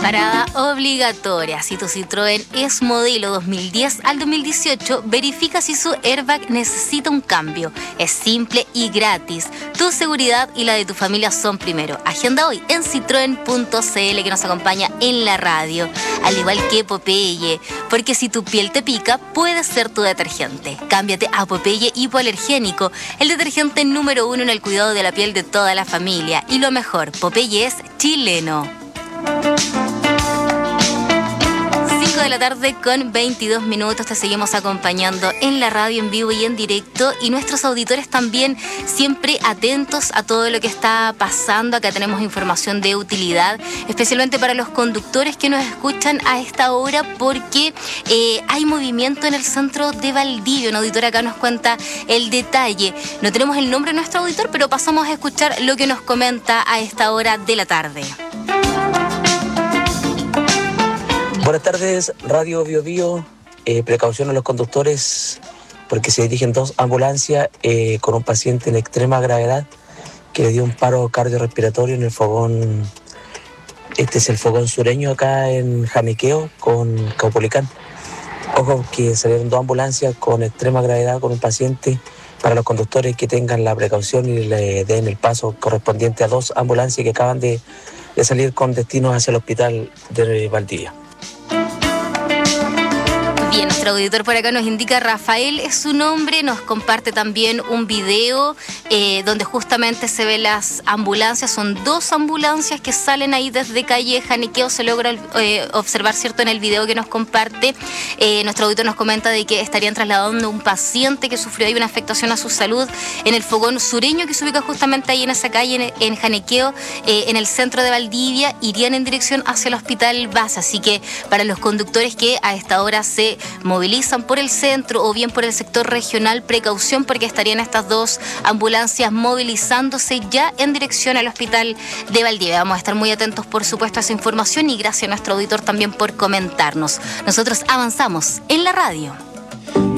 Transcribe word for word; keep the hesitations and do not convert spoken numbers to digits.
Parada obligatoria. Si tu Citroën es modelo dos mil diez al dos mil dieciocho, verifica si su airbag necesita un cambio. Es simple y gratis. Tu seguridad y la de tu familia son primero. Agenda hoy en citroen punto c l, que nos acompaña en la radio. Al igual que Popeye, porque si tu piel te pica, puede ser tu detergente. Cámbiate a Popeye Hipoalergénico, el detergente número uno en el cuidado de la piel de toda la familia. Y lo mejor, Popeye es chileno. cinco de la tarde con veintidós minutos, te seguimos acompañando en la radio en vivo y en directo, y nuestros auditores también siempre atentos a todo lo que está pasando. Acá tenemos información de utilidad, especialmente para los conductores que nos escuchan a esta hora, porque eh, hay movimiento en el centro de Valdivia. Un auditor acá nos cuenta el detalle. No tenemos el nombre de nuestro auditor, pero pasamos a escuchar lo que nos comenta a esta hora de la tarde. Buenas tardes, Radio Bio Bio. Eh, precaución a los conductores porque se dirigen dos ambulancias eh, con un paciente en extrema gravedad que le dio un paro cardiorrespiratorio en el fogón. Este es el fogón sureño acá en Janiqueo con Caupolicán. Ojo que salieron dos ambulancias con extrema gravedad con un paciente. Para los conductores que tengan la precaución y le den el paso correspondiente a dos ambulancias que acaban de, de salir con destino hacia el hospital de Valdivia. Bien, nuestro auditor por acá nos indica, Rafael es su nombre, nos comparte también un video eh, donde justamente se ven las ambulancias. Son dos ambulancias que salen ahí desde calle Janiqueo, se logra eh, observar, ¿cierto?, en el video que nos comparte. Eh, nuestro auditor nos comenta de que estarían trasladando un paciente que sufrió ahí una afectación a su salud en el fogón sureño, que se ubica justamente ahí en esa calle, en, en Janiqueo, eh, en el centro de Valdivia. Irían en dirección hacia el hospital base, así que para los conductores que a esta hora se movilizan por el centro o bien por el sector regional, precaución porque estarían estas dos ambulancias movilizándose ya en dirección al hospital de Valdivia. Vamos a estar muy atentos, por supuesto, a esa información, y gracias a nuestro auditor también por comentarnos. Nosotros avanzamos en la radio.